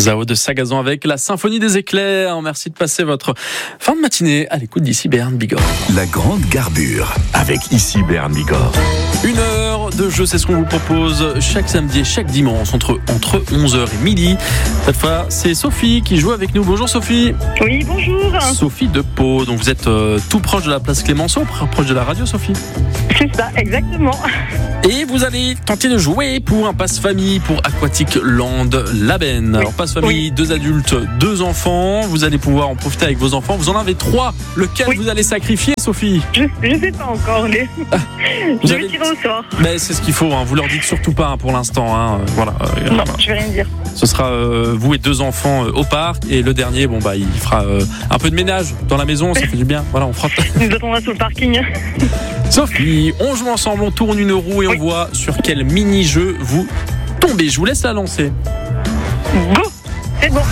Zao de Sagazan avec la Symphonie des éclairs. Merci de passer votre fin de matinée à l'écoute d'ici Béarn Bigorre. La grande garbure avec ici Béarn Bigorre. 1 heure de jeu, c'est ce qu'on vous propose chaque samedi et chaque dimanche entre 11h et midi. Cette fois, c'est Sophie qui joue avec nous. Bonjour Sophie. Oui, bonjour. Sophie de Pau. Donc vous êtes tout proche de la place Clémenceau, proche de la radio, Sophie. C'est ça, exactement. Et vous allez tenter de jouer pour un passe-famille pour Aquatic Land Laben. Alors passe-famille, 2 adultes, 2 enfants. Vous allez pouvoir en profiter avec vos enfants. Vous en avez 3. Lequel vous allez sacrifier, Sophie? Je sais pas encore. Je vais tirer au sort. Mais c'est ce qu'il faut. Vous leur dites surtout pas pour l'instant. Voilà. Non, je vais rien dire. Ce sera vous et 2 enfants au parc. Et le dernier, il fera un peu de ménage dans la maison. Ça fait du bien. Voilà, on frotte. Nous attendra sur le parking. Sophie, on joue ensemble, on tourne une roue et on voit sur quel mini-jeu vous tombez. Je vous laisse la lancer. Go, c'est bon.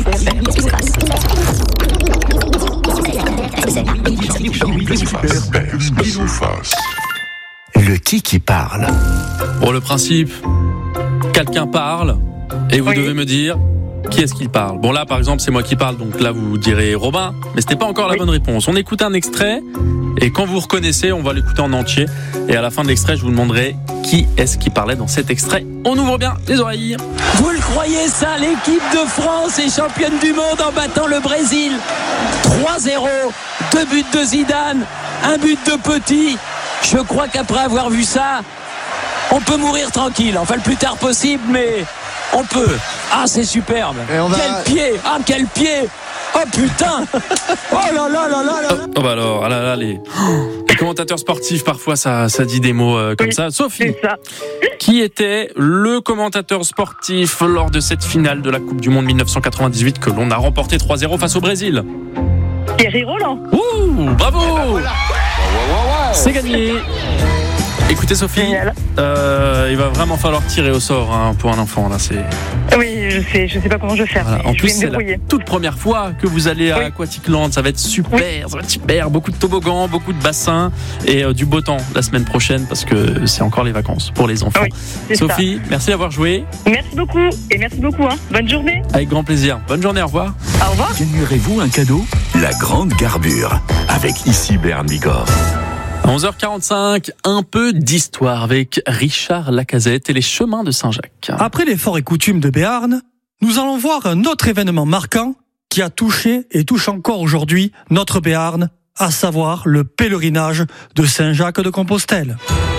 Le qui parle. Pour le principe, quelqu'un parle et vous devez me dire qui est-ce qui parle. Bon là par exemple c'est moi qui parle, donc là vous direz Robin, mais c'était pas encore la bonne réponse. On écoute un extrait et quand vous reconnaissez, on va l'écouter en entier et à la fin de l'extrait je vous demanderai qui est-ce qui parlait dans cet extrait. On ouvre bien les oreilles. Vous le croyez ça, l'équipe de France est championne du monde en battant le Brésil 3-0, 2 buts de Zidane, 1 but de Petit. Je crois qu'après avoir vu ça, on peut mourir tranquille, enfin le plus tard possible, mais on peut. Ah, c'est superbe. Quel pied. Ah, quel pied. Oh putain. Oh là là là là là. Oh bah alors, les commentateurs sportifs parfois ça dit des mots comme ça. Sophie, c'est ça. Qui était le commentateur sportif lors de cette finale de la Coupe du Monde 1998 que l'on a remporté 3-0 face au Brésil? Thierry Roland. Ouh, bravo. C'est gagné. Écoutez Sophie, il va vraiment falloir tirer au sort pour un enfant là. Oui, je sais pas comment je vais faire. Voilà. En plus c'est la toute première fois que vous allez à Aquatic Land, ça va être super, ça va être super, beaucoup de toboggans, beaucoup de bassins et du beau temps la semaine prochaine parce que c'est encore les vacances pour les enfants. Sophie, merci d'avoir joué. Merci beaucoup et merci beaucoup. Bonne journée. Avec grand plaisir. Bonne journée, au revoir. Au revoir. Gagnerez-vous un cadeau? La grande garbure avec ici Béarn Bigorre. À 11h45, un peu d'histoire avec Richard Lacazette et les chemins de Saint-Jacques. Après les forts et coutumes de Béarn, nous allons voir un autre événement marquant qui a touché et touche encore aujourd'hui notre Béarn, à savoir le pèlerinage de Saint-Jacques-de-Compostelle.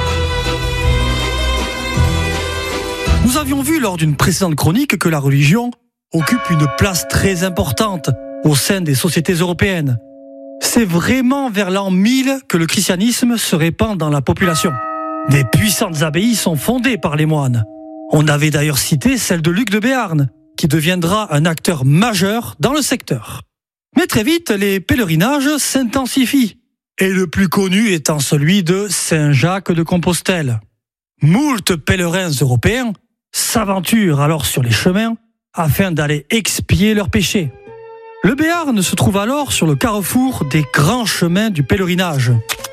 Nous avions vu lors d'une précédente chronique que la religion occupe une place très importante au sein des sociétés européennes. C'est vraiment vers l'an 1000 que le christianisme se répand dans la population. Des puissantes abbayes sont fondées par les moines. On avait d'ailleurs cité celle de Luc de Béarn, qui deviendra un acteur majeur dans le secteur. Mais très vite, les pèlerinages s'intensifient, et le plus connu étant celui de Saint-Jacques-de-Compostelle. Moult pèlerins européens s'aventurent alors sur les chemins afin d'aller expier leurs péchés. Le Béarn se trouve alors sur le carrefour des grands chemins du pèlerinage.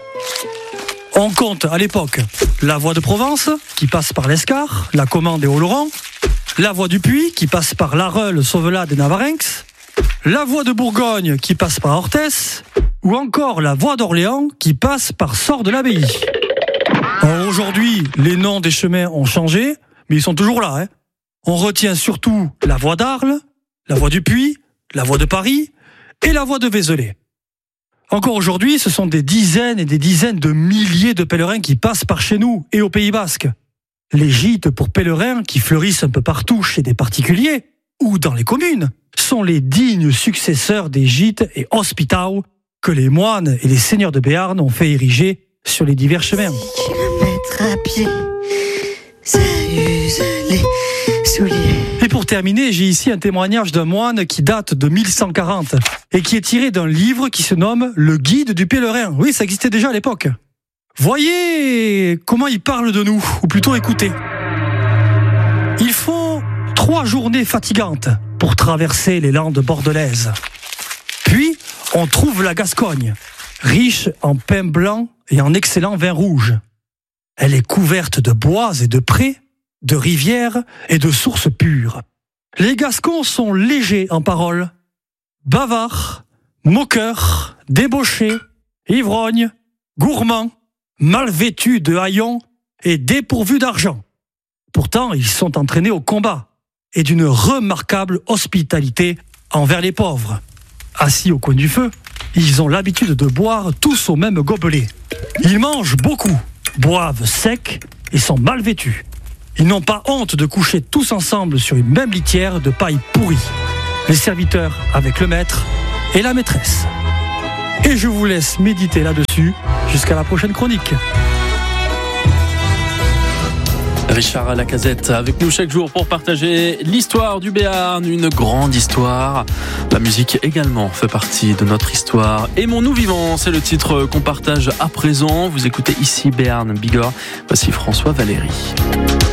On compte à l'époque la voie de Provence, qui passe par l'Escar, la Comande et Oloron, la voie du Puy, qui passe par l'Areule, Sauvelade et Navarinx, la voie de Bourgogne, qui passe par Orthès, ou encore la voie d'Orléans, qui passe par Sort de l'Abbaye. Alors aujourd'hui, les noms des chemins ont changé, mais ils sont toujours là. On retient surtout la voie d'Arles, la voie du Puy, la voie de Paris et la voie de Vézelay. Encore aujourd'hui, ce sont des dizaines et des dizaines de milliers de pèlerins qui passent par chez nous et au Pays Basque. Les gîtes pour pèlerins qui fleurissent un peu partout chez des particuliers ou dans les communes sont les dignes successeurs des gîtes et hospitaux que les moines et les seigneurs de Béarn ont fait ériger sur les divers chemins. Kilomètres à pied, ça use les souliers. Et pour terminer, j'ai ici un témoignage d'un moine qui date de 1140 et qui est tiré d'un livre qui se nomme Le Guide du pèlerin. Oui, ça existait déjà à l'époque. Voyez comment il parle de nous, ou plutôt écoutez. Il faut 3 journées fatigantes pour traverser les landes bordelaises. Puis, on trouve la Gascogne, riche en pain blanc et en excellent vin rouge. Elle est couverte de bois et de prés, de rivières et de sources pures. Les Gascons sont légers en parole, bavards, moqueurs, débauchés, ivrognes, gourmands, mal vêtus de haillons et dépourvus d'argent. Pourtant, ils sont entraînés au combat et d'une remarquable hospitalité envers les pauvres. Assis au coin du feu, ils ont l'habitude de boire tous au même gobelet. Ils mangent beaucoup, boivent sec et sont mal vêtus. Ils n'ont pas honte de coucher tous ensemble sur une même litière de paille pourrie. Les serviteurs avec le maître et la maîtresse. Et je vous laisse méditer là-dessus jusqu'à la prochaine chronique. Richard Lacazette avec nous chaque jour pour partager l'histoire du Béarn, une grande histoire. La musique également fait partie de notre histoire. Aimons-nous vivants, c'est le titre qu'on partage à présent. Vous écoutez ici Béarn Bigorre. Voici François Valéry.